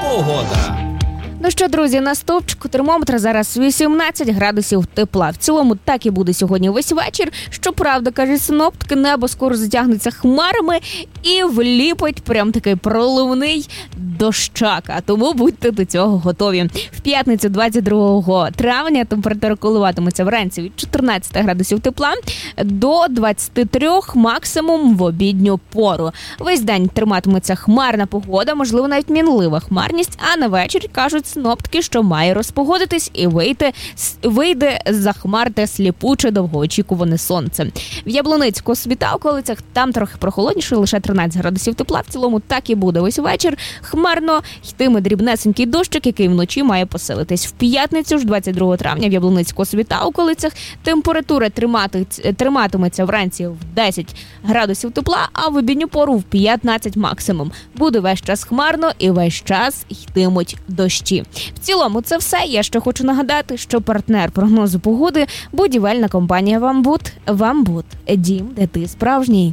погода. Ну що, друзі, на стовпчику термометра зараз 18 градусів тепла. В цілому так і буде сьогодні весь вечір. Щоправда, кажуть синоптики, небо скоро затягнеться хмарами і вліпить прям такий проливний дощака. Тому будьте до цього готові. В п'ятницю 22 травня температура коливатиметься вранці від 14 градусів тепла до 23 максимум в обідню пору. Весь день триматиметься хмарна погода, можливо навіть мінлива хмарність, а на вечір кажуть синоптики, що має розпогодитись і вийде з-за хмар те сліпуче довгоочікуване сонце. В Яблуницьку, Світа, околицях там трохи прохолодніше, лише 13 градусів тепла. В цілому так і буде весь вечір. Хмарно йтиме дрібнесенький дощик, який вночі має посилитись. В п'ятницю ж 22 травня в Яблуницьку, Світа, околицях температура триматиметься вранці в 10 градусів тепла, а в обідню пору в 15 максимум. Буде весь час хмарно і весь час йтимуть дощі. В цілому це все. Я ще хочу нагадати, що партнер прогнозу погоди – будівельна компанія «Вамбуд». «Вамбуд» – дім, де ти справжній.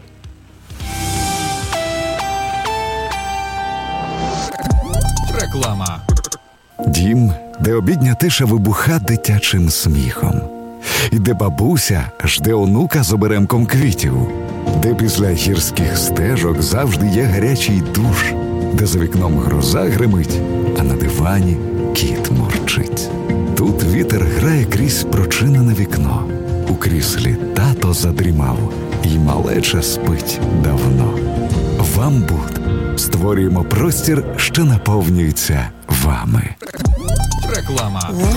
Реклама. Дім, де обідня тиша вибуха дитячим сміхом. І де бабуся жде онука з оберемком квітів. Де після гірських стежок завжди є гарячий душ. Де за вікном гроза гримить, а на дивані кіт мурчить. Тут вітер грає крізь прочинене вікно. У кріслі тато задрімав, і малеча спить давно. «Вамбуд» створюємо простір, що наповнюється вами. Реклама.